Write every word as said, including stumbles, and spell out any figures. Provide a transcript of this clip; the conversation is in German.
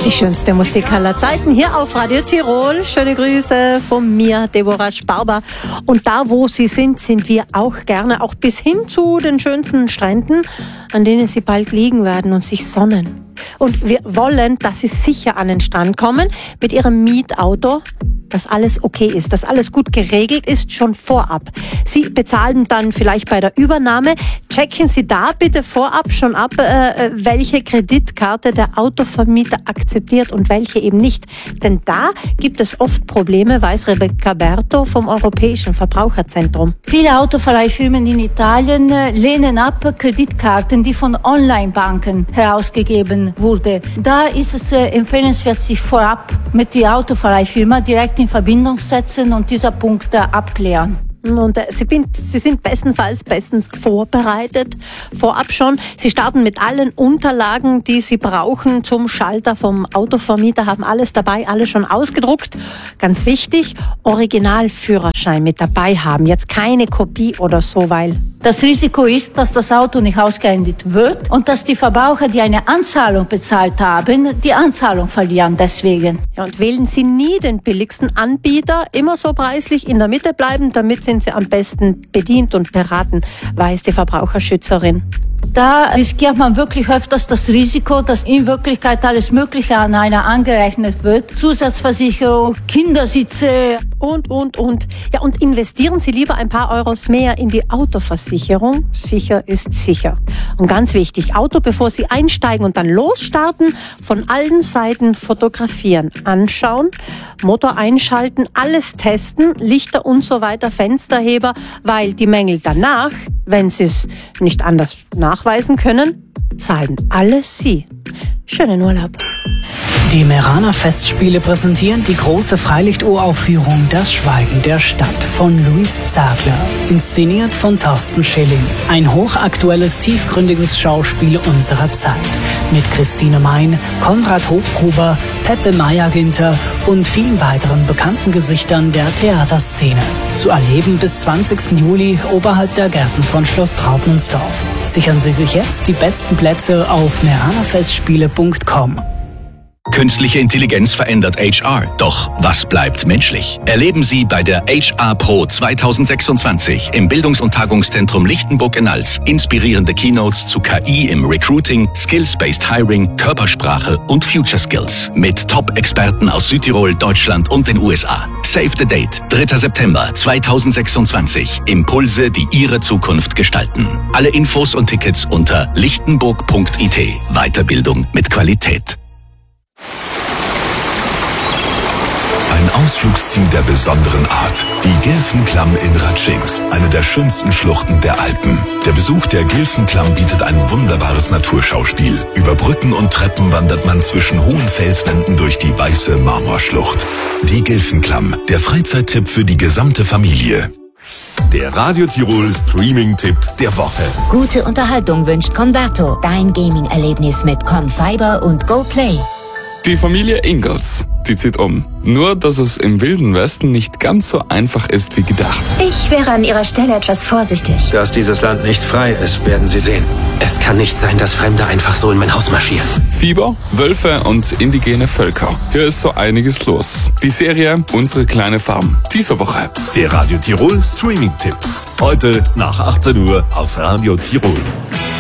Die schönste Musik aller Zeiten hier auf Radio Tirol. Schöne Grüße von mir, Deborah Sparber. Und da, wo Sie sind, sind wir auch gerne, auch bis hin zu den schönsten Stränden, an denen Sie bald liegen werden und sich sonnen. Und wir wollen, dass Sie sicher an den Strand kommen mit Ihrem Mietauto, dass alles okay ist, dass alles gut geregelt ist, schon vorab. Sie bezahlen dann vielleicht bei der Übernahme. Checken Sie da bitte vorab schon ab, äh, welche Kreditkarte der Autovermieter akzeptiert und welche eben nicht. Denn da gibt es oft Probleme, weiß Rebecca Berto vom Europäischen Verbraucherzentrum. Viele Autoverleihfirmen in Italien lehnen ab Kreditkarten, die von Online-Banken herausgegeben wurden. Da ist es äh, empfehlenswert, sich vorab mit der Autoverleihfirma direkt in Verbindung setzen und dieser Punkt äh, abklären. Und äh, Sie, bin, Sie sind bestenfalls bestens vorbereitet, vorab schon. Sie starten mit allen Unterlagen, die Sie brauchen zum Schalter vom Autovermieter, haben alles dabei, alles schon ausgedruckt. Ganz wichtig, Originalführerschein mit dabei haben, jetzt keine Kopie oder so, weil das Risiko ist, dass das Auto nicht ausgehändigt wird und dass die Verbraucher, die eine Anzahlung bezahlt haben, die Anzahlung verlieren deswegen. Ja, und wählen Sie nie den billigsten Anbieter, immer so preislich in der Mitte bleiben, damit sind Sie am besten bedient und beraten, weiß die Verbraucherschützerin. Da riskiert man wirklich öfters das Risiko, dass in Wirklichkeit alles Mögliche an einer angerechnet wird. Zusatzversicherung, Kindersitze und, und, und. Ja, und investieren Sie lieber ein paar Euros mehr in die Autoversicherung. Sicher ist sicher. Und ganz wichtig, Auto, bevor Sie einsteigen und dann losstarten, von allen Seiten fotografieren, anschauen, Motor einschalten, alles testen, Lichter und so weiter, Fensterheber, weil die Mängel danach, wenn Sie es nicht anders nachweisen können, zahlen alles Sie. Schönen Urlaub. Die Meraner Festspiele präsentieren die große Freilichturaufführung Das Schweigen der Stadt von Luis Zagler, inszeniert von Thorsten Schilling. Ein hochaktuelles, tiefgründiges Schauspiel unserer Zeit mit Christine Mein, Konrad Hochgruber, Peppe Meyer-Ginter und vielen weiteren bekannten Gesichtern der Theaterszene. Zu erleben bis zwanzigsten Juli oberhalb der Gärten von Schloss Trautmannsdorf. Sichern Sie sich jetzt die besten Plätze auf meranerfestspiele punkt com. Künstliche Intelligenz verändert H R. Doch was bleibt menschlich? Erleben Sie bei der H R Pro zweitausendsechsundzwanzig im Bildungs- und Tagungszentrum Lichtenburg in Als inspirierende Keynotes zu K I im Recruiting, Skills-Based Hiring, Körpersprache und Future Skills. Mit Top-Experten aus Südtirol, Deutschland und den U S A. Save the date, dritter September zweitausendsechsundzwanzig. Impulse, die Ihre Zukunft gestalten. Alle Infos und Tickets unter lichtenburg punkt I T. Weiterbildung mit Qualität. Ein Ausflugsziel der besonderen Art. Die Gilfenklamm in Ratschings, eine der schönsten Schluchten der Alpen. Der Besuch der Gilfenklamm bietet ein wunderbares Naturschauspiel. Über Brücken und Treppen wandert man zwischen hohen Felswänden durch die weiße Marmorschlucht. Die Gilfenklamm, der Freizeittipp für die gesamte Familie. Der Radio Tirol Streaming-Tipp der Woche. Gute Unterhaltung wünscht Converto, dein Gaming-Erlebnis mit Confiber und GoPlay. Die Familie Ingalls, die zieht um. Nur, dass es im Wilden Westen nicht ganz so einfach ist wie gedacht. Ich wäre an Ihrer Stelle etwas vorsichtig. Dass dieses Land nicht frei ist, werden Sie sehen. Es kann nicht sein, dass Fremde einfach so in mein Haus marschieren. Fieber, Wölfe und indigene Völker. Hier ist so einiges los. Die Serie Unsere kleine Farm. Diese Woche. Der Radio Tirol Streaming-Tipp. Heute nach achtzehn Uhr auf Radio Tirol.